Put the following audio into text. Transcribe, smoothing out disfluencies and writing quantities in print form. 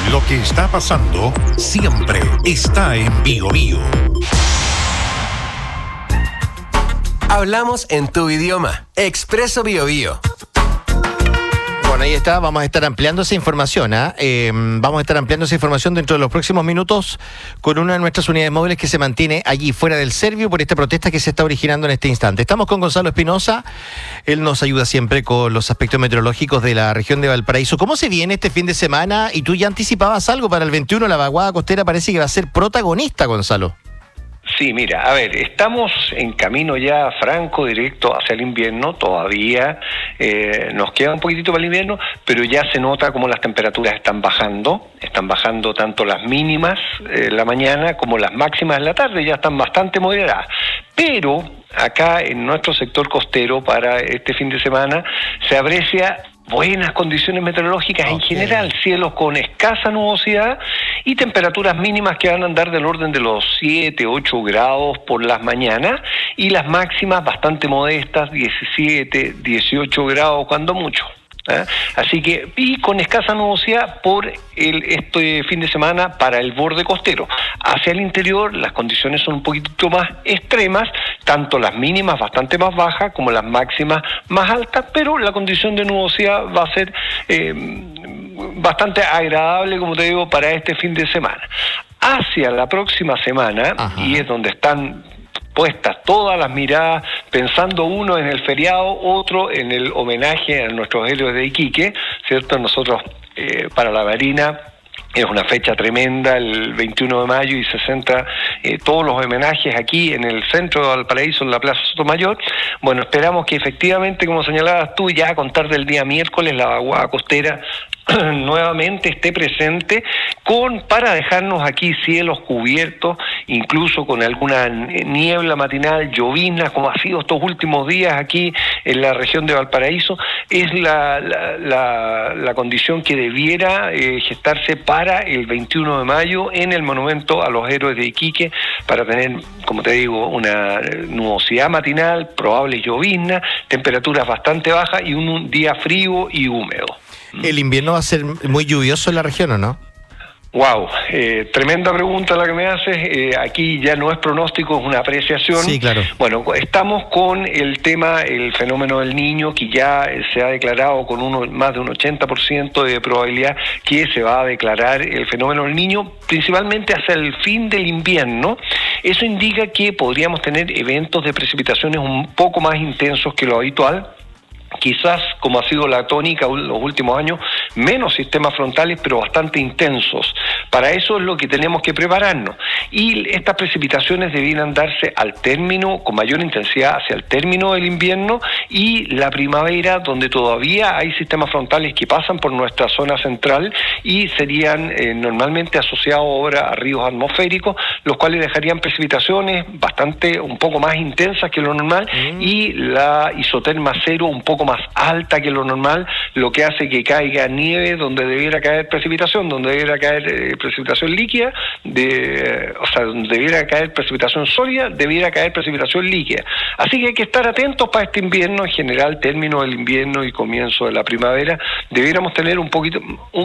Lo que está pasando siempre está en BioBio. Hablamos en tu idioma. Expreso BioBio. Bueno, ahí está, vamos a estar ampliando esa información. Vamos a estar ampliando esa información dentro de los próximos minutos con una de nuestras unidades móviles que se mantiene allí fuera del Servio por esta protesta que se está originando en este instante. Estamos con Gonzalo Espinosa, él nos ayuda siempre con los aspectos meteorológicos de la región de Valparaíso. ¿Cómo se viene este fin de semana? Y tú ya anticipabas algo para el 21, la vaguada costera parece que va a ser protagonista, Gonzalo. Sí, mira, a ver, estamos en camino ya franco, directo hacia el invierno, todavía nos queda un poquitito para el invierno, pero ya se nota como las temperaturas están bajando tanto las mínimas en la mañana como las máximas en la tarde, ya están bastante moderadas, pero acá en nuestro sector costero para este fin de semana se aprecia buenas condiciones meteorológicas en general, cielos con escasa nubosidad y temperaturas mínimas que van a andar del orden de los 7, 8 grados por las mañanas y las máximas bastante modestas, 17, 18 grados cuando mucho. Así que, y con escasa nubosidad por este fin de semana para el borde costero. Hacia el interior las condiciones son un poquito más extremas, tanto las mínimas bastante más bajas como las máximas más altas, pero la condición de nubosidad va a ser bastante agradable, como te digo, para este fin de semana. Hacia la próxima semana, y es donde están puestas todas las miradas, pensando uno en el feriado, otro en el homenaje a nuestros héroes de Iquique, ¿cierto? Nosotros, para la Marina, es una fecha tremenda, el 21 de mayo, y se centra todos los homenajes aquí en el centro de Valparaíso, en la Plaza Sotomayor. Bueno, esperamos que efectivamente, como señalabas tú, ya a contar del día miércoles, la vaguada costera nuevamente esté presente para dejarnos aquí cielos cubiertos, incluso con alguna niebla matinal, lloviznas, como ha sido estos últimos días aquí en la región de Valparaíso. Es la condición que debiera gestarse para el 21 de mayo en el monumento a los héroes de Iquique, para tener, como te digo, una nubosidad matinal, probable llovizna, temperaturas bastante bajas y un día frío y húmedo. ¿El invierno va a ser muy lluvioso en la región o no? Wow, tremenda pregunta la que me haces. Aquí ya no es pronóstico, es una apreciación. Sí, claro. Bueno, estamos con el fenómeno del Niño, que ya se ha declarado con más de un 80% de probabilidad que se va a declarar el fenómeno del Niño, principalmente hacia el fin del invierno. Eso indica que podríamos tener eventos de precipitaciones un poco más intensos que lo habitual. Quizás, como ha sido la tónica los últimos años, menos sistemas frontales, pero bastante intensos. Para eso es lo que tenemos que prepararnos. Y estas precipitaciones debieran darse al término, con mayor intensidad, hacia el término del invierno y la primavera, donde todavía hay sistemas frontales que pasan por nuestra zona central y serían normalmente asociados ahora a ríos atmosféricos, los cuales dejarían precipitaciones un poco más intensas que lo normal y la isoterma cero un poco más alta que lo normal, lo que hace que caiga nieve donde debiera caer precipitación, donde debiera caer precipitación líquida, donde debiera caer precipitación sólida, debiera caer precipitación líquida. Así que hay que estar atentos para este invierno, en general, término del invierno y comienzo de la primavera. Debiéramos tener un